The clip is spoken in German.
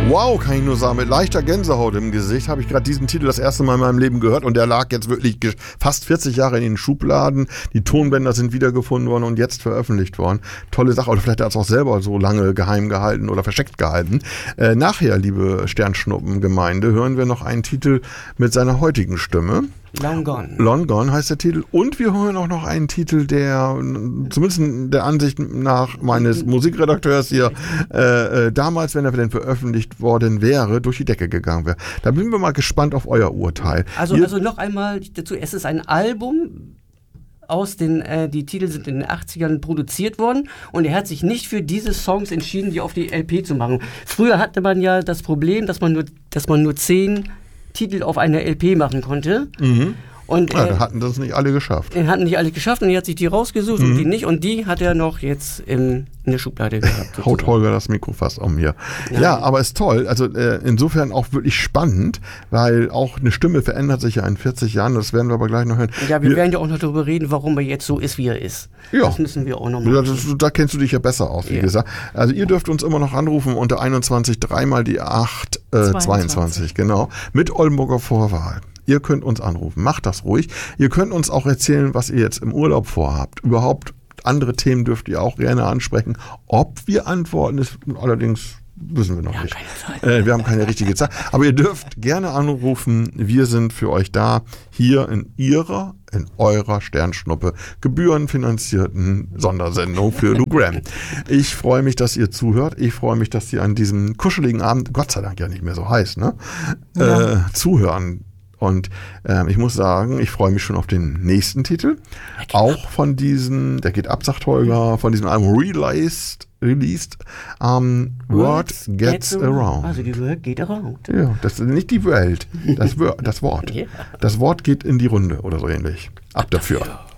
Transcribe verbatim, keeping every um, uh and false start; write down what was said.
Wow, kann ich nur sagen, mit leichter Gänsehaut im Gesicht habe ich gerade diesen Titel das erste Mal in meinem Leben gehört und der lag jetzt wirklich fast vierzig Jahre in den Schubladen. Die Tonbänder sind wiedergefunden worden und jetzt veröffentlicht worden. Tolle Sache, oder vielleicht hat er es auch selber so lange geheim gehalten oder versteckt gehalten. Äh, nachher, liebe Sternschnuppen-Gemeinde, hören wir noch einen Titel mit seiner heutigen Stimme. Long Gone. Long Gone heißt der Titel. Und wir hören auch noch einen Titel, der zumindest der Ansicht nach meines Musikredakteurs hier äh, damals, wenn er denn veröffentlicht worden wäre, durch die Decke gegangen wäre. Da bin wir mal gespannt auf euer Urteil. Also, Ihr, also noch einmal dazu, es ist ein Album aus den, äh, die Titel sind in den achtzigern produziert worden und er hat sich nicht für diese Songs entschieden, die auf die L P zu machen. Früher hatte man ja das Problem, dass man nur, dass man nur zehn Titel auf einer L P machen konnte. Mhm. Und ja, äh, da hatten das nicht alle geschafft. Er hatten nicht alle geschafft und er hat sich die rausgesucht mhm. und die nicht. Und die hat er noch jetzt in, in der Schublade gehabt. Haut Holger das Mikro fast um mir. Ja, ja, aber ist toll. Also äh, insofern auch wirklich spannend, weil auch eine Stimme verändert sich ja in vierzig Jahren. Das werden wir aber gleich noch hören. Ja, wir, wir werden ja auch noch darüber reden, warum er jetzt so ist, wie er ist. Ja. Das müssen wir auch noch machen. Ja, das, da kennst du dich ja besser aus, wie ja. gesagt. Also ihr dürft uns immer noch anrufen unter einundzwanzig, dreimal die acht, äh, zweiundzwanzig, genau, mit Oldenburger Vorwahl. Ihr könnt uns anrufen, macht das ruhig. Ihr könnt uns auch erzählen, was ihr jetzt im Urlaub vorhabt. Überhaupt andere Themen dürft ihr auch gerne ansprechen. Ob wir antworten, ist allerdings wissen wir noch wir nicht. Haben keine Zeit. Äh, wir haben keine richtige Zeit. Aber ihr dürft gerne anrufen. Wir sind für euch da, hier in ihrer, in eurer Sternschnuppe gebührenfinanzierten Sondersendung für Lou Gramm. Ich freue mich, dass ihr zuhört. Ich freue mich, dass ihr an diesem kuscheligen Abend, Gott sei Dank ja nicht mehr so heiß, ne? Ja. Äh, zuhören. Und ähm, ich muss sagen, ich freue mich schon auf den nächsten Titel. Auch ab. von diesem, der geht ab, sagt Holger, von diesem Album Released, released um, Word Gets, gets Around. Also die Word geht around. Ja, das ist nicht die Welt, das, das Wort. Yeah. Das Wort geht in die Runde oder so ähnlich. Ab dafür. dafür.